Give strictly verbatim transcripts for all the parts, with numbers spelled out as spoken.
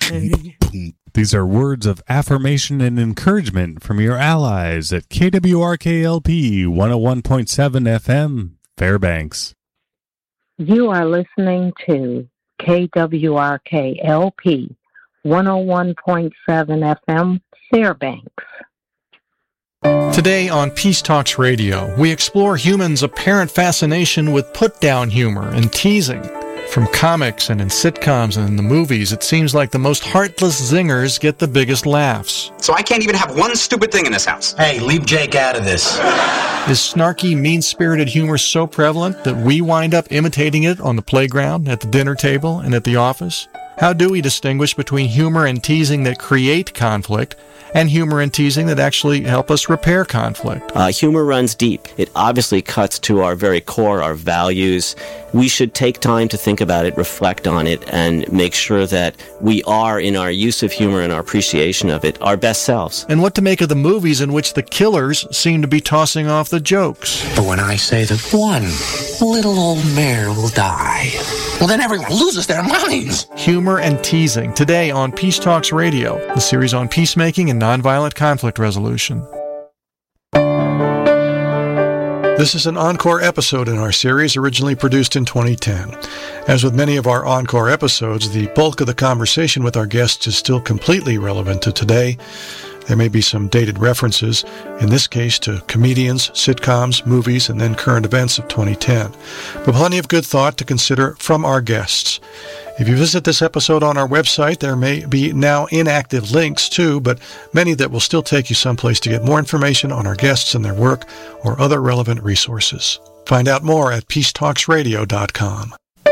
These are words of affirmation and encouragement from your allies at K W R K L P one oh one point seven F M, Fairbanks. You are listening to K W R K L P one oh one point seven F M, Fairbanks. Today on Peace Talks Radio, we explore humans' apparent fascination with put-down humor and teasing. From comics and in sitcoms and in the movies, it seems like the most heartless zingers get the biggest laughs. So I can't even have one stupid thing in this house. Hey, leave Jake out of this. Is snarky, mean-spirited humor so prevalent that we wind up imitating it on the playground, at the dinner table, and at the office? How do we distinguish between humor and teasing that create conflict and humor and teasing that actually help us repair conflict? Uh, humor runs deep. It obviously cuts to our very core, our values. We should take time to think about it, reflect on it, and make sure that we are, in our use of humor and our appreciation of it, our best selves. And what to make of the movies in which the killers seem to be tossing off the jokes. But when I say that one little old mare will die, well, then everyone loses their minds. Humor and teasing, today on Peace Talks Radio, the series on peacemaking and nonviolent conflict resolution. This is an encore episode in our series, originally produced in twenty ten. As with many of our encore episodes, the bulk of the conversation with our guests is still completely relevant to today. There may be some dated references, in this case to comedians, sitcoms, movies, and then current events of twenty ten. But plenty of good thought to consider from our guests. If you visit this episode on our website, there may be now inactive links too, but many that will still take you someplace to get more information on our guests and their work or other relevant resources. Find out more at peace talks radio dot com.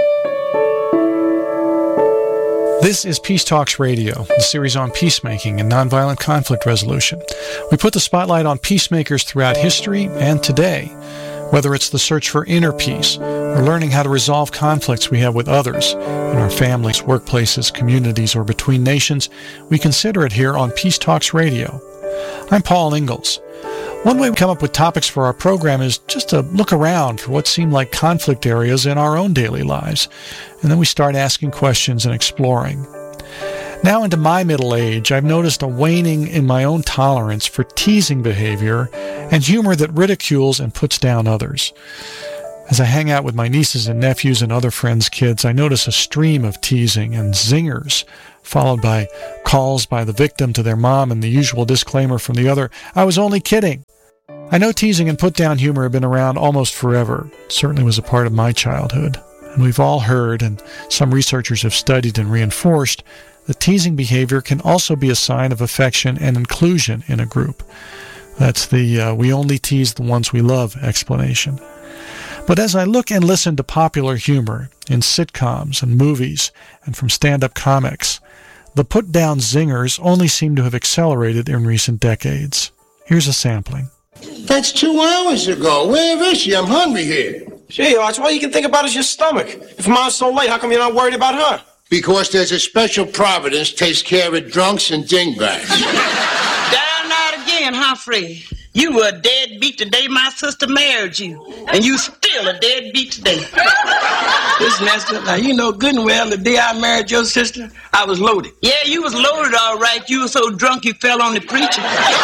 This is Peace Talks Radio, the series on peacemaking and nonviolent conflict resolution. We put the spotlight on peacemakers throughout history and today. Whether it's the search for inner peace or learning how to resolve conflicts we have with others in our families, workplaces, communities, or between nations, we consider it here on Peace Talks Radio. I'm Paul Ingalls. One way we come up with topics for our program is just to look around for what seem like conflict areas in our own daily lives, and then we start asking questions and exploring. Now into my middle age, I've noticed a waning in my own tolerance for teasing behavior and humor that ridicules and puts down others. As I hang out with my nieces and nephews and other friends' kids, I notice a stream of teasing and zingers, followed by calls by the victim to their mom and the usual disclaimer from the other, "I was only kidding." I know teasing and put-down humor have been around almost forever. It certainly was a part of my childhood. And we've all heard, and some researchers have studied and reinforced, that teasing behavior can also be a sign of affection and inclusion in a group. That's the uh, we only tease the ones we love explanation. But as I look and listen to popular humor in sitcoms and movies and from stand-up comics, the put-down zingers only seem to have accelerated in recent decades. Here's a sampling. That's two hours ago. Where is she? I'm hungry here. Gee, Arch, all you can think about is your stomach. If Mom's so late, how come you're not worried about her? Because there's a special providence takes care of drunks and dingbags. Down out again, Humphrey. You were a deadbeat the day my sister married you. And you still a deadbeat today. Listen, Esther, now you know good and well the day I married your sister, I was loaded. Yeah, you was loaded all right. You were so drunk you fell on the preacher.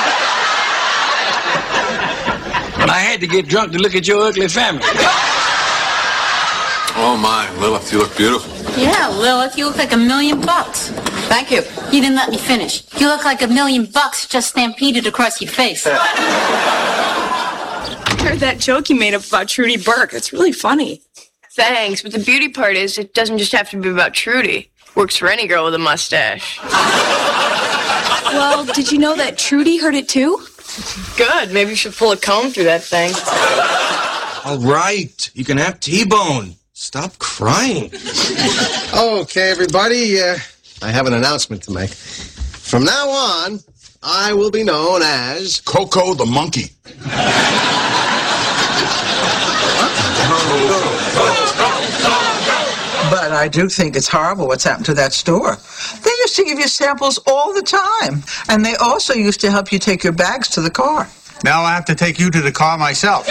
But I had to get drunk to look at your ugly family. Oh my, Lilith, you look beautiful. Yeah, Lilith, you look like a million bucks. Thank you. You didn't let me finish. You look like a million bucks just stampeded across your face. I heard that joke you made up about Trudy Burke. It's really funny. Thanks, but the beauty part is it doesn't just have to be about Trudy. Works for any girl with a mustache. Well, did you know that Trudy heard it too? Good. Maybe you should pull a comb through that thing. All right. You can have T-bone. Stop crying. Okay, everybody, uh, I have an announcement to make. From now on, I will be known as Coco the monkey. But I do think it's horrible what's happened to that store. They used to give you samples all the time. And they also used to help you take your bags to the car. Now I have to take you to the car myself.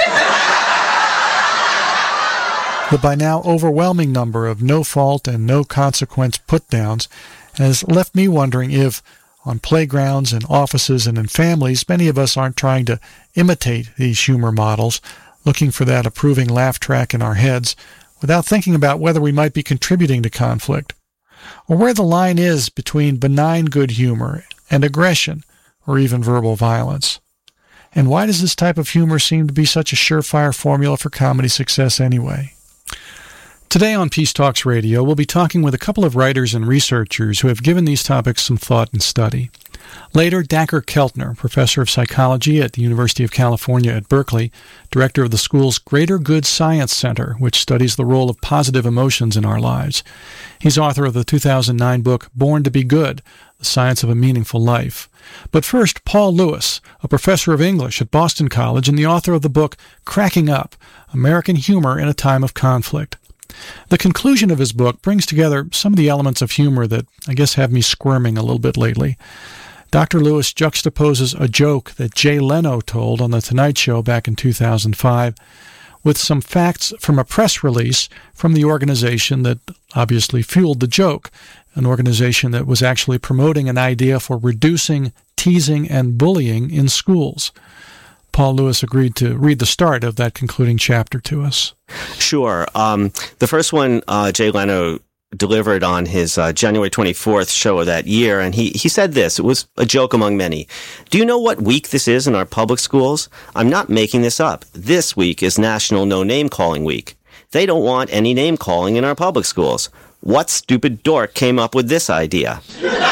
The by now overwhelming number of no-fault and no-consequence put-downs has left me wondering if, on playgrounds and offices and in families, many of us aren't trying to imitate these humor models, looking for that approving laugh track in our heads, without thinking about whether we might be contributing to conflict, or where the line is between benign good humor and aggression, or even verbal violence. And why does this type of humor seem to be such a surefire formula for comedy success anyway? Today on Peace Talks Radio, we'll be talking with a couple of writers and researchers who have given these topics some thought and study. Later, Dacher Keltner, professor of psychology at the University of California at Berkeley, director of the school's Greater Good Science Center, which studies the role of positive emotions in our lives. He's author of the two thousand nine book Born to be Good, The Science of a Meaningful Life. But first, Paul Lewis, a professor of English at Boston College and the author of the book Cracking Up, American Humor in a Time of Conflict. The conclusion of his book brings together some of the elements of humor that I guess have me squirming a little bit lately. Doctor Lewis juxtaposes a joke that Jay Leno told on The Tonight Show back in two thousand five with some facts from a press release from the organization that obviously fueled the joke, an organization that was actually promoting an idea for reducing teasing and bullying in schools. Paul Lewis agreed to read the start of that concluding chapter to us. Sure. Um, the first one, uh, Jay Leno delivered on his uh, January twenty-fourth show of that year, and he, he said this. It was a joke among many. Do you know what week this is in our public schools? I'm not making this up. This week is National No Name Calling Week. They don't want any name calling in our public schools. What stupid dork came up with this idea?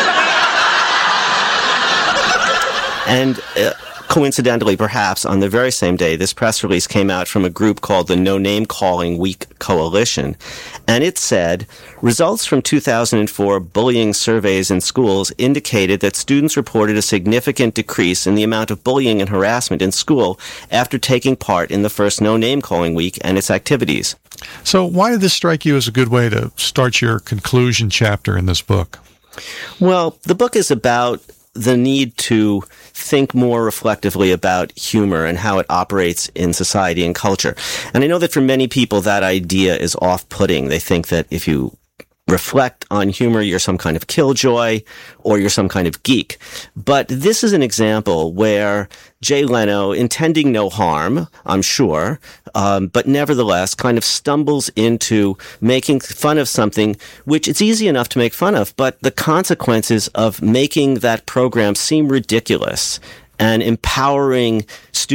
and... Uh, Coincidentally, perhaps, on the very same day, this press release came out from a group called the No Name Calling Week Coalition, and it said, results from two thousand four bullying surveys in schools indicated that students reported a significant decrease in the amount of bullying and harassment in school after taking part in the first No Name Calling Week and its activities. So why did this strike you as a good way to start your conclusion chapter in this book? Well, the book is about the need to think more reflectively about humor and how it operates in society and culture. And I know that for many people that idea is off-putting. They think that if you reflect on humor, you're some kind of killjoy or you're some kind of geek. But this is an example where Jay Leno, intending no harm, I'm sure, um, but nevertheless kind of stumbles into making fun of something which it's easy enough to make fun of, but the consequences of making that program seem ridiculous and empowering students